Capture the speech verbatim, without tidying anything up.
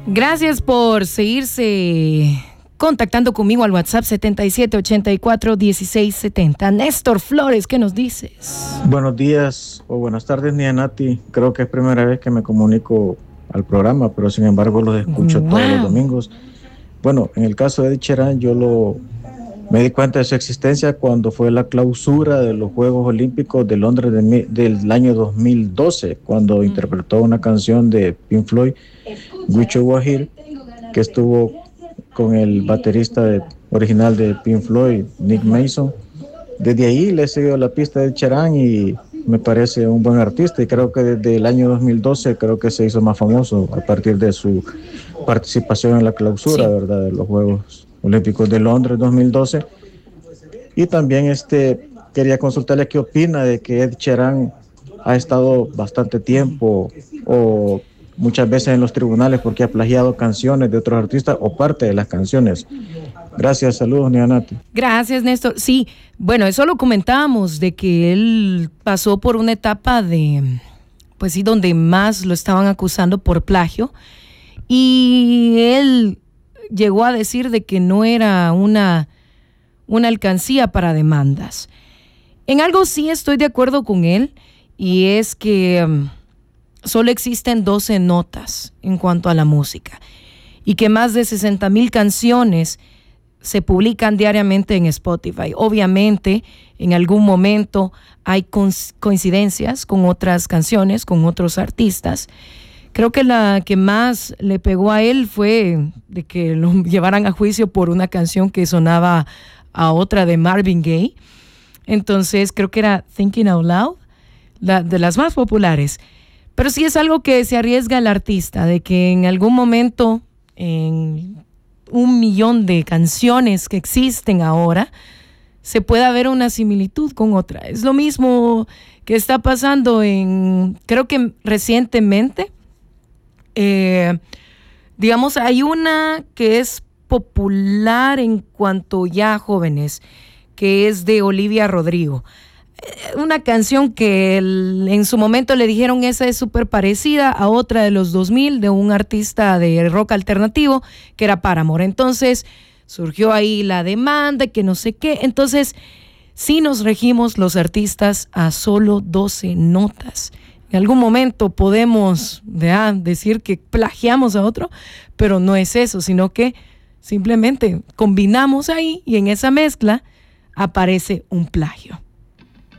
Gracias por seguirse contactando conmigo al WhatsApp setenta y siete ochenta y cuatro dieciséis setenta. Néstor Flores, ¿qué nos dices? Buenos días o buenas tardes, Nianati. Creo que es primera vez que me comunico al programa, pero sin embargo los escucho wow. todos los domingos. Bueno, en el caso de Ed Sheeran, yo lo me di cuenta de su existencia cuando fue la clausura de los Juegos Olímpicos de Londres de, del año dos mil doce, cuando mm. interpretó una canción de Pink Floyd, Wish You Were Here, que estuvo con el baterista de, original de Pink Floyd, Nick Mason. Desde ahí le he seguido la pista de Ed Sheeran y me parece un buen artista, y creo que desde el año dos mil doce creo que se hizo más famoso a partir de su participación en la clausura, sí. ¿verdad?, de los Juegos Olímpicos de Londres dos mil doce. Y también este quería consultarle qué opina de que Ed Sheeran ha estado bastante tiempo o muchas veces en los tribunales porque ha plagiado canciones de otros artistas o parte de las canciones. Gracias, saludos, Nianati. Gracias, Néstor. Sí, bueno, eso lo comentábamos, de que él pasó por una etapa de, pues sí, donde más lo estaban acusando por plagio, y él llegó a decir de que no era una, una alcancía para demandas. En algo sí estoy de acuerdo con él, y es que um, solo existen doce notas en cuanto a la música, y que más de sesenta mil canciones se publican diariamente en Spotify. Obviamente, en algún momento hay coincidencias con otras canciones, con otros artistas. Creo que la que más le pegó a él fue de que lo llevaran a juicio por una canción que sonaba a otra de Marvin Gaye. Entonces, creo que era Thinking Out Loud, la, de las más populares. Pero sí es algo que se arriesga el artista, de que en algún momento, en un millón de canciones que existen ahora, se pueda ver una similitud con otra. Es lo mismo que está pasando en, creo que recientemente, eh, digamos, hay una que es popular en cuanto ya a jóvenes, que es de Olivia Rodrigo. Una canción que el, en su momento le dijeron esa es súper parecida a otra de los dos mil de un artista de rock alternativo que era Paramore. Entonces surgió ahí la demanda, que no sé qué. Entonces sí nos regimos los artistas a solo doce notas. En algún momento podemos ya, decir que plagiamos a otro, pero no es eso, sino que simplemente combinamos ahí y en esa mezcla aparece un plagio.